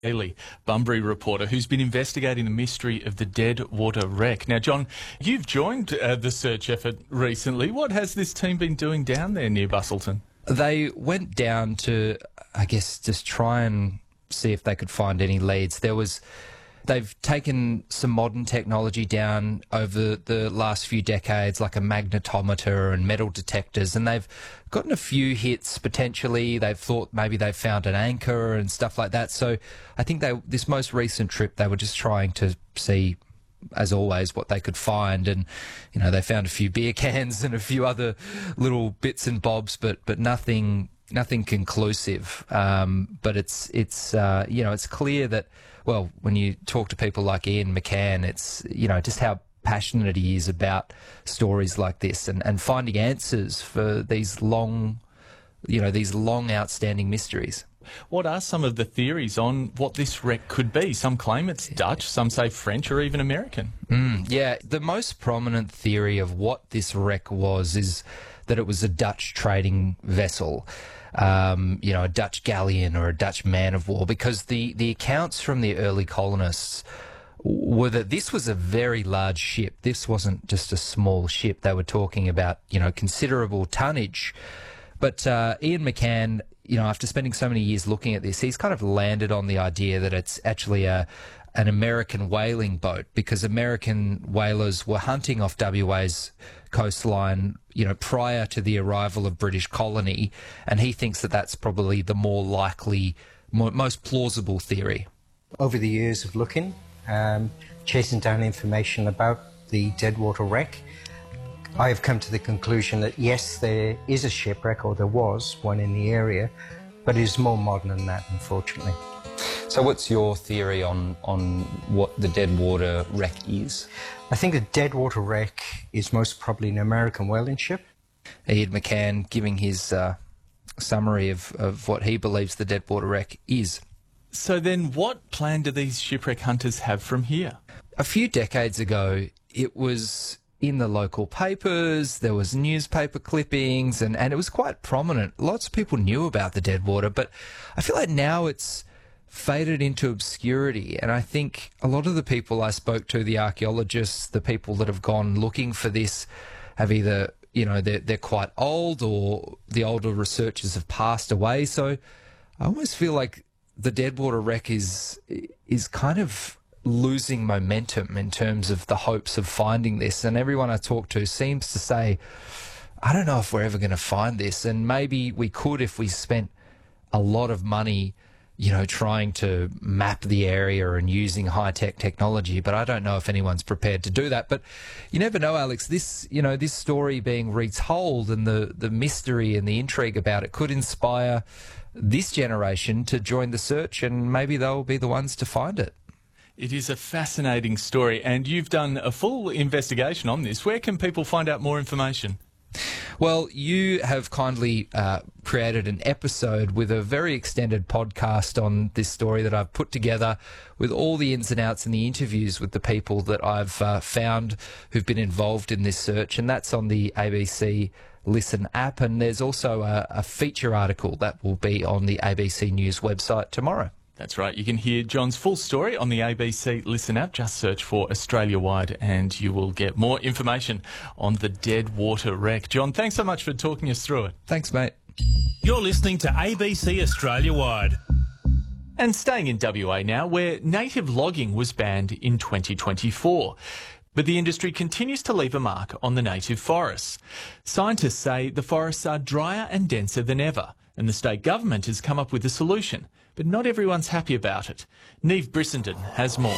Daily, Bunbury reporter who's been investigating the mystery of the Deadwater wreck. Now, John, you've joined the search effort recently. What has this team been doing down there near Busselton? They went down to, I guess, just try and see if they could find any leads. They've taken some modern technology down over the last few decades, like a magnetometer and metal detectors, and they've gotten a few hits potentially. They've thought maybe they've found an anchor and stuff like that. So I think this most recent trip, they were just trying to see, as always, what they could find. And, you know, they found a few beer cans and a few other little bits and bobs, but nothing conclusive. But it's clear that, well, when you talk to people like Ian McCann, it's, you know, just how passionate he is about stories like this and finding answers for these long outstanding mysteries. What are some of the theories on what this wreck could be? Some claim it's Dutch, some say French or even American. The most prominent theory of what this wreck was is that it was a Dutch trading vessel. A Dutch galleon or a Dutch man of war, because the accounts from the early colonists were that this was a very large ship. This wasn't just a small ship. They were talking about, you know, considerable tonnage. But Ian McCann, you know, after spending so many years looking at this, he's kind of landed on the idea that it's actually an American whaling boat, because American whalers were hunting off WA's coastline, you know, prior to the arrival of British colony, and he thinks that that's probably the more likely, most plausible theory. Over the years of looking, chasing down information about the Deadwater wreck, I have come to the conclusion that yes, there is a shipwreck, or there was one in the area, but it is more modern than that, unfortunately. So what's your theory on what the Deadwater wreck is? I think the Deadwater wreck is most probably an American whaling ship. Ian McCann giving his summary of what he believes the Deadwater wreck is. So then what plan do these shipwreck hunters have from here? A few decades ago, it was in the local papers, there was newspaper clippings, and it was quite prominent. Lots of people knew about the Deadwater, but I feel like now it's faded into obscurity. And I think a lot of the people I spoke to, the archaeologists, the people that have gone looking for this, have either, you know, they're quite old, or the older researchers have passed away. So I almost feel like the Deadwater wreck is kind of losing momentum in terms of the hopes of finding this. And everyone I talk to seems to say, I don't know if we're ever going to find this. And maybe we could if we spent a lot of money, you know, trying to map the area and using high-tech technology, but I don't know if anyone's prepared to do that. But you never know, Alex. This story being retold and the mystery and the intrigue about it could inspire this generation to join the search, and maybe they'll be the ones to find it. It is a fascinating story, and you've done a full investigation on this. Where can people find out more information? Well, you have kindly created an episode with a very extended podcast on this story that I've put together with all the ins and outs and the interviews with the people that I've found who've been involved in this search, and that's on the ABC Listen app. And there's also a feature article that will be on the ABC News website tomorrow. That's right. You can hear John's full story on the ABC Listen app. Just search for Australia-wide and you will get more information on the Deadwater wreck. John, thanks so much for talking us through it. Thanks, mate. You're listening to ABC Australia-wide. And staying in WA now, where native logging was banned in 2024. But the industry continues to leave a mark on the native forests. Scientists say the forests are drier and denser than ever, and the state government has come up with a solution. But not everyone's happy about it. Neve Brissenden has more.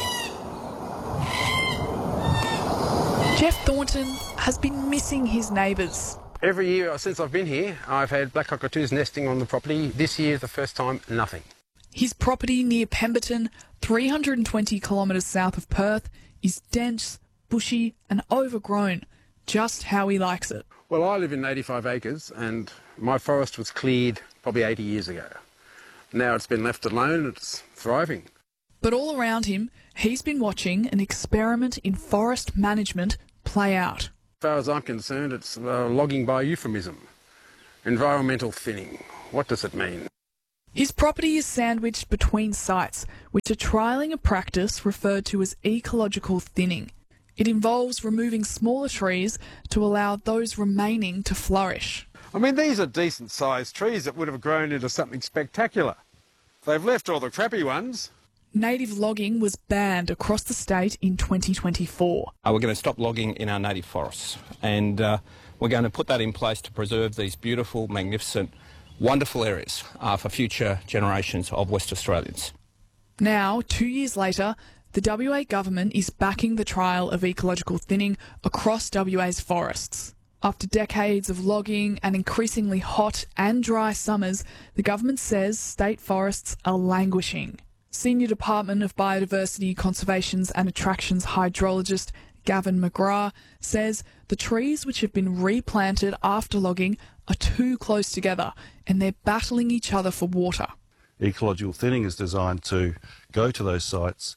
Jeff Thornton has been missing his neighbours. Every year since I've been here, I've had black cockatoos nesting on the property. This year is the first time, nothing. His property near Pemberton, 320 kilometres south of Perth, is dense, bushy and overgrown, just how he likes it. Well, I live in 85 acres and my forest was cleared probably 80 years ago. Now it's been left alone and it's thriving. But all around him, he's been watching an experiment in forest management play out. As far as I'm concerned, it's logging by euphemism. Environmental thinning. What does it mean? His property is sandwiched between sites, which are trialling a practice referred to as ecological thinning. It involves removing smaller trees to allow those remaining to flourish. I mean, these are decent-sized trees that would have grown into something spectacular. They've left all the crappy ones. Native logging was banned across the state in 2024. We're going to stop logging in our native forests, and we're going to put that in place to preserve these beautiful, magnificent, wonderful areas for future generations of West Australians. Now, 2 years later, the WA government is backing the trial of ecological thinning across WA's forests. After decades of logging and increasingly hot and dry summers, the government says state forests are languishing. Senior Department of Biodiversity, Conservations and Attractions hydrologist Gavin McGrath says the trees which have been replanted after logging are too close together and they're battling each other for water. Ecological thinning is designed to go to those sites,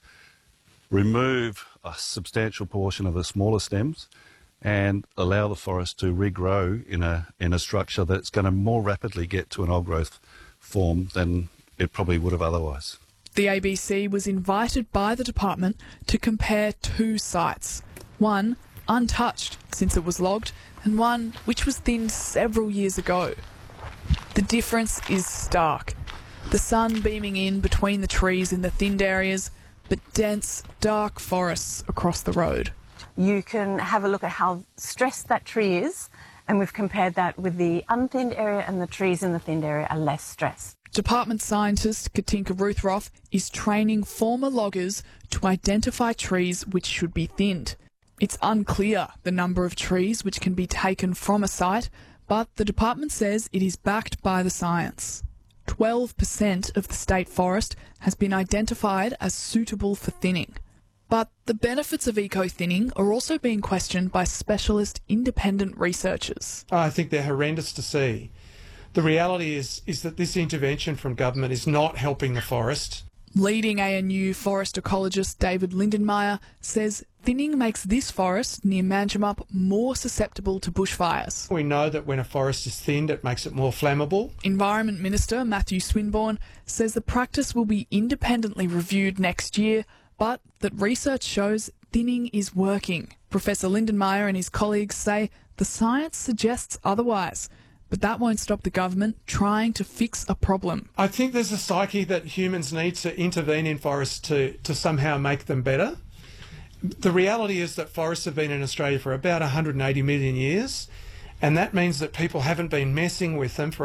remove a substantial portion of the smaller stems and allow the forest to regrow in a structure that's going to more rapidly get to an old growth form than it probably would have otherwise. The ABC was invited by the department to compare two sites, one untouched since it was logged and one which was thinned several years ago. The difference is stark. The sun beaming in between the trees in the thinned areas, but dense, dark forests across the road. You can have a look at how stressed that tree is, and we've compared that with the unthinned area, and the trees in the thinned area are less stressed. Department scientist Katinka Ruthroff is training former loggers to identify trees which should be thinned. It's unclear the number of trees which can be taken from a site, but the department says it is backed by the science. 12% of the state forest has been identified as suitable for thinning. But the benefits of eco-thinning are also being questioned by specialist independent researchers. I think they're horrendous to see. The reality is that this intervention from government is not helping the forest. Leading ANU forest ecologist David Lindenmayer says thinning makes this forest near Manjimup more susceptible to bushfires. We know that when a forest is thinned, it makes it more flammable. Environment Minister Matthew Swinburne says the practice will be independently reviewed next year, but that research shows thinning is working. Professor Lindenmayer and his colleagues say the science suggests otherwise, but that won't stop the government trying to fix a problem. I think there's a psyche that humans need to intervene in forests to somehow make them better. The reality is that forests have been in Australia for about 180 million years, and that means that people haven't been messing with them for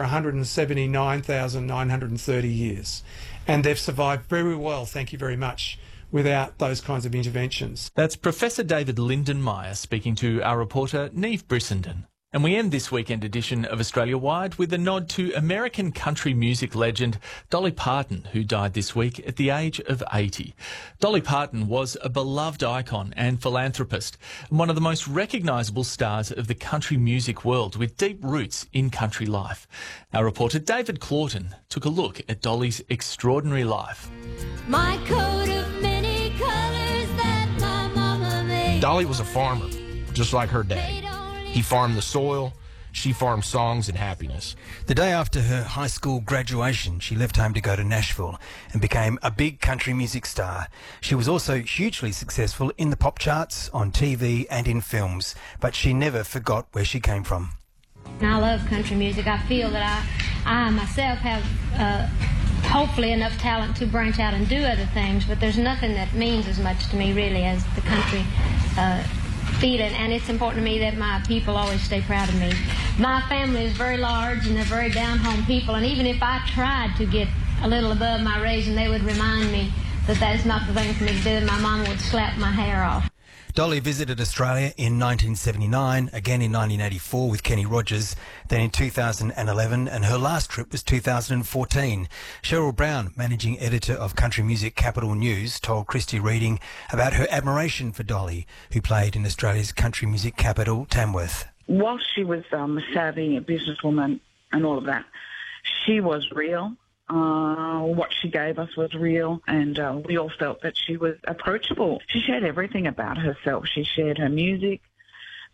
179,930 years. And they've survived very well, thank you very much, without those kinds of interventions. That's Professor David Lindenmayer speaking to our reporter Niamh Brissenden. And we end this weekend edition of Australia Wide with a nod to American country music legend Dolly Parton, who died this week at the age of 80. Dolly Parton was a beloved icon and philanthropist, and one of the most recognisable stars of the country music world with deep roots in country life. Our reporter David Claughton took a look at Dolly's extraordinary life. My coat of many colours that my mama made. Dolly was a farmer, just like her dad. He farmed the soil, she farmed songs and happiness. The day after her high school graduation, she left home to go to Nashville and became a big country music star. She was also hugely successful in the pop charts, on TV and in films, but she never forgot where she came from. I love country music. I feel that I myself have hopefully enough talent to branch out and do other things, but there's nothing that means as much to me really as the country feeling, and it's important to me that my people always stay proud of me. My family is very large and they're very down-home people, and even if I tried to get a little above my raising, they would remind me that that's not the thing for me to do, and my mama would slap my hair off. Dolly visited Australia in 1979, again in 1984 with Kenny Rogers, then in 2011, and her last trip was 2014. Cheryl Brown, managing editor of Country Music Capital News, told Christy Reading about her admiration for Dolly, who played in Australia's country music capital, Tamworth. Whilst she was savvy, a businesswoman and all of that, she was real. What she gave us was real, and we all felt that she was approachable. She shared everything about herself. She shared her music,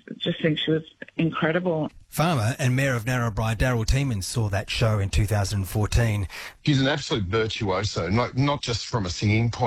just think she was incredible. Farmer and Mayor of Narrabri, Daryl Tiemann, saw that show in 2014. She's an absolute virtuoso, not just from a singing point